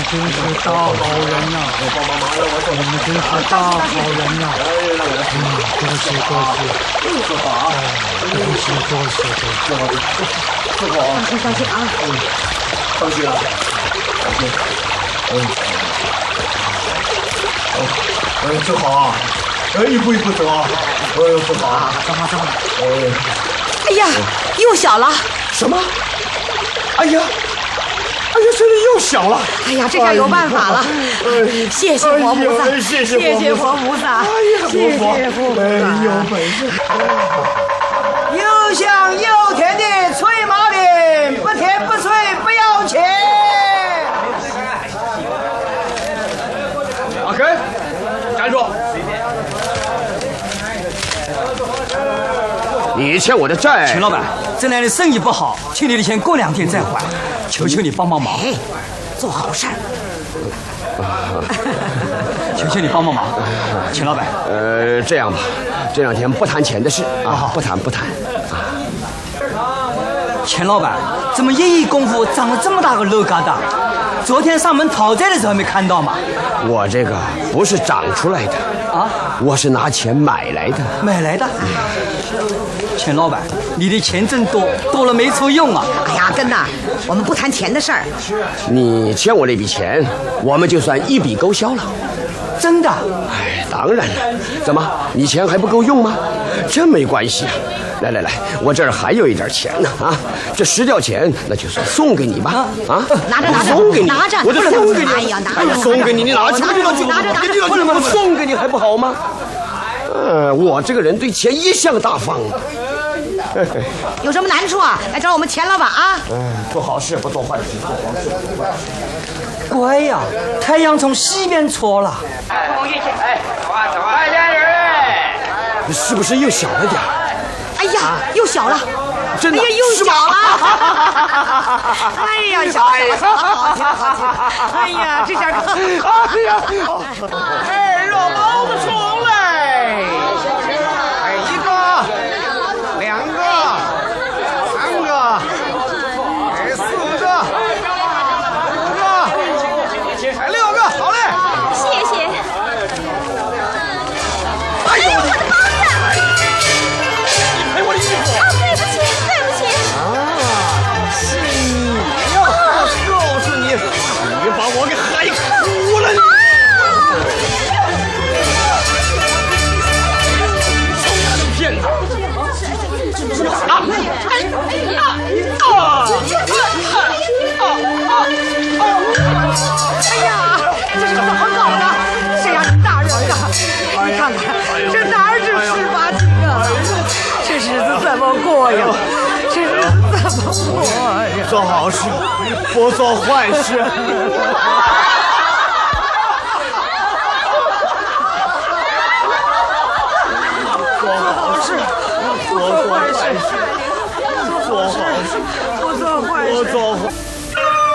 真是大好人呐！你们真是大好人呐！多谢多谢，多谢多谢， 上去啊！ 上去了。正好啊！一步一步走啊！正好啊！ 走。哎呀，又小了。 什么？哎呀，这里又小了。 哎呀，这下有办法了。谢谢佛菩萨， 谢谢佛菩萨。谢谢佛菩萨。 有本事。 又香又甜的脆麻饼，不甜不脆不要钱。 阿根，站住！你欠我的债。 钱老板，这两天生意不好，欠你的钱过2天再还，求求你帮帮忙。 做好事儿。 求求你帮帮忙，钱老板。 这样吧，这2天不谈钱的事啊，不谈。 钱老板，怎么1亿功夫长了这么大个肉疙瘩？昨天上门讨债的时候还没看到吗？ 我这个不是长出来的啊，我是拿钱买来的。 买来的？钱老板，你的钱真多，多了没处用啊！ 哎呀，根呐，我们不谈钱的事儿。 你欠我那笔钱，我们就算一笔勾销了。 真的？ 哎，当然了。怎么，你钱还不够用吗？这没关系啊。来，我这儿还有一点钱呢啊！这10吊钱，那就算送给你吧啊！ 拿着， 送给你， 拿着， 我就送给你。 哎呀，拿着， 送给你，你拿去， 拿着， 我送给你还不好吗？我这个人对钱一向大方。 有什么难处啊？来找我们钱老板啊！ 做好事不做坏事，做好事不做坏事。 乖呀，太阳从西边出了。 是不是又小了点？ 哎呀，又小了。 真的？ 哎呀，又小了！哎呀，小，好听！哎呀，这下可…… 哎呀！ 热毛子虫嘞！ 一个，2个，3个，4个，5个，6个，好嘞！ 谢谢。 哎呦， 我的包子！ 你赔我的衣服！ 对不起。 是你呀！我告诉你，你把我给害哭了！臭丫头片子！ 哎呀，这是怎么搞的？谁让你大人的？你看看，这哪是18斤啊？这日子怎么过呀？这日子怎么过呀？ 做好事，不做坏事。做好事，不做坏事。做好事，不做坏事。